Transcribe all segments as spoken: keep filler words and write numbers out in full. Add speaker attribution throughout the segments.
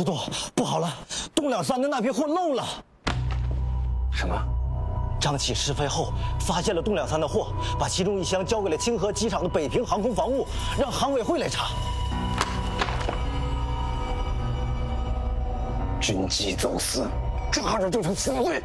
Speaker 1: 楚总，不好了，东两山的那批货漏了。
Speaker 2: 什么？
Speaker 1: 张启试飞后发现了东两山的货，把其中一箱交给了清河机场的北平航空防务，让航委会来查。
Speaker 2: 军机走私，抓住就是死罪。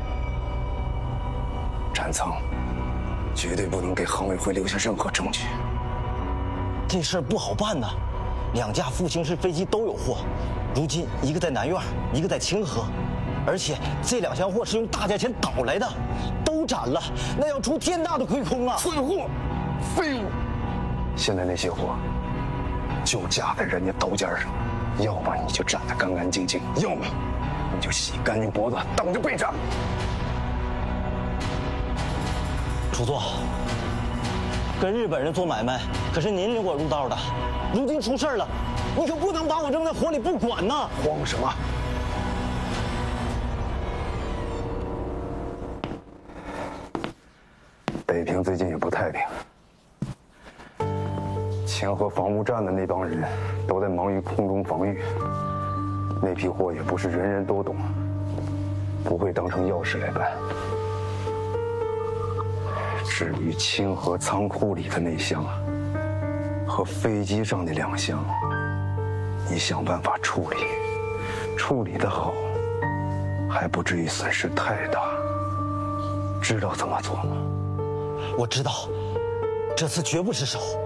Speaker 2: 展仓，绝对不能给航委会留下任何证据。
Speaker 1: 这事儿不好办呐，两架复兴式飞机都有货，如今一个在南苑，一个在清河，而且这两箱货是用大价钱倒来的，都斩了，那要出天大的亏空啊！
Speaker 2: 蠢货，废物！现在那些货就架在人家刀尖上，要么你就斩得干干净净，要么你就洗干净脖子，等着被斩。
Speaker 1: 楚座，跟日本人做买卖可是您领我入道的，如今出事了，你可不能把我扔在火里不管呐！
Speaker 2: 慌什么？北平最近也不太平，清河防务站的那帮人都在忙于空中防御，那批货也不是人人都懂，不会当成要事来办。至于清河仓库里的那箱和飞机上那两箱，你想办法处理，处理得好，还不至于损失太大。知道怎么做吗？
Speaker 1: 我知道，这次绝不失手。